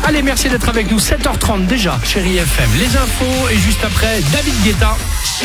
Allez, merci d'être avec nous. 7h30 déjà, Chérie FM. Les infos et juste après, David Guetta.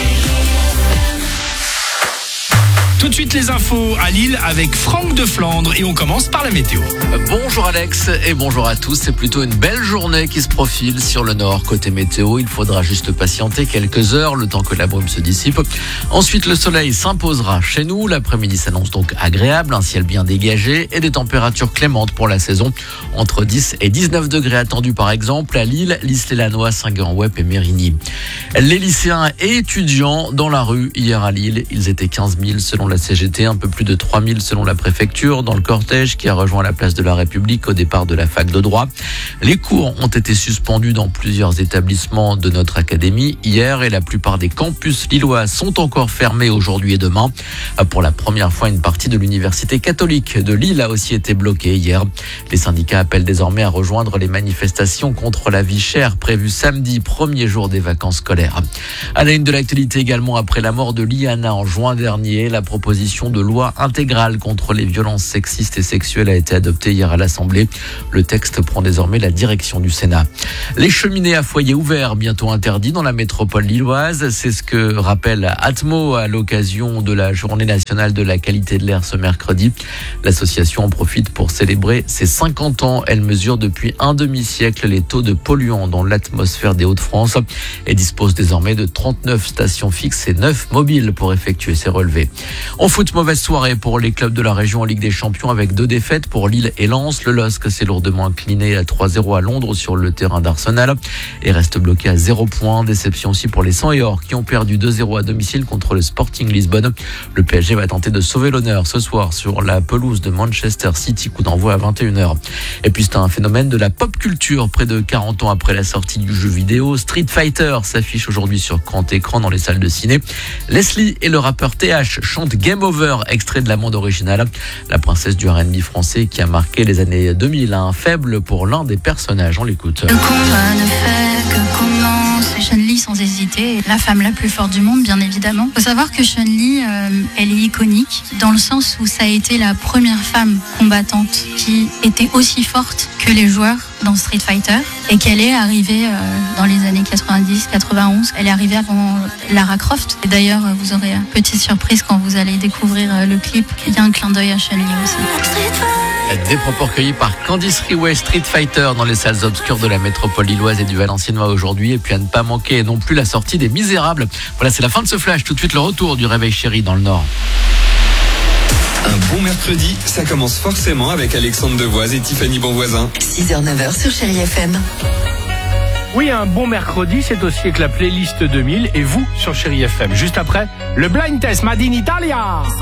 Tout de suite les infos à Lille avec Franck de Flandre et on commence par la météo. Bonjour Alex et bonjour à tous. C'est plutôt une belle journée qui se profile sur le nord. Côté météo, il faudra juste patienter quelques heures le temps que la brume se dissipe. Ensuite, le soleil s'imposera chez nous. L'après-midi s'annonce donc agréable, un ciel bien dégagé et des températures clémentes pour la saison. Entre 10 et 19 degrés attendus par exemple à Lille, L'Isle-et-Lannoy, Saint-Guéhan-Wep et Mérigny. Les lycéens et étudiants dans la rue hier à Lille, ils étaient 15 000 selon la CGT, un peu plus de 3 000 selon la préfecture dans le cortège qui a rejoint la place de la République au départ de la fac de droit. Les cours ont été suspendus dans plusieurs établissements de notre académie hier et la plupart des campus lillois sont encore fermés aujourd'hui et demain. Pour la première fois, une partie de l'université catholique de Lille a aussi été bloquée hier. Les syndicats appellent désormais à rejoindre les manifestations contre la vie chère prévues samedi, premier jour des vacances scolaires. À la une de l'actualité également, après la mort de Liana en juin dernier, la proposition de loi intégrale contre les violences sexistes et sexuelles a été adoptée hier à l'Assemblée. Le texte prend désormais la direction du Sénat. Les cheminées à foyer ouvert bientôt interdits dans la métropole lilloise. C'est ce que rappelle Atmo à l'occasion de la Journée nationale de la qualité de l'air ce mercredi. L'association en profite pour célébrer ses 50 ans. Elle mesure depuis un demi-siècle les taux de polluants dans l'atmosphère des Hauts-de-France et dispose désormais de 39 stations fixes et 9 mobiles pour effectuer ses relevés. En foot, mauvaise soirée pour les clubs de la région en Ligue des Champions avec 2 défaites pour Lille et Lens. Le LOSC s'est lourdement incliné à 3-0 à Londres sur le terrain d'Arsenal et reste bloqué à 0 points. Déception aussi pour les 100 et or qui ont perdu 2-0 à domicile contre le Sporting Lisbonne. Le PSG va tenter de sauver l'honneur ce soir sur la pelouse de Manchester City, coup d'envoi à 21h. Et puis c'est un phénomène de la pop culture. Près de 40 ans après la sortie du jeu vidéo, Street Fighter s'affiche aujourd'hui sur grand écran dans les salles de ciné. Leslie et le rappeur TH chantent Game Over, extrait de la bande originale. La princesse du R&B français qui a marqué les années 2000 a un faible pour l'un des personnages. On l'écoute. Le combat ne fait que commencer. Chun-Li sans hésiter, la femme la plus forte du monde bien évidemment. Il faut savoir que Chun-Li, elle est iconique dans le sens où ça a été la première femme combattante qui était aussi forte que les joueurs dans Street Fighter et qu'elle est arrivée dans les années 90-91. Elle est arrivée avant Lara Croft. Et d'ailleurs, vous aurez une petite surprise quand vous allez découvrir le clip. Il y a un clin d'œil à Chun-Li aussi. Des propos recueillis par Candice Riway, Street Fighter dans les salles obscures de la métropole lilloise et du Valenciennois aujourd'hui. Et puis à ne pas manquer non plus la sortie des Misérables. Voilà, c'est la fin de ce flash. Tout de suite le retour du Réveil Chéri dans le Nord. Un bon mercredi, ça commence forcément avec Alexandre Devoise et Tiffany Bonvoisin. 6h-9h sur Chérie FM. Oui, un bon mercredi, c'est aussi avec la playlist 2000 et vous sur Chérie FM. Juste après, le Blind Test Made in Italia.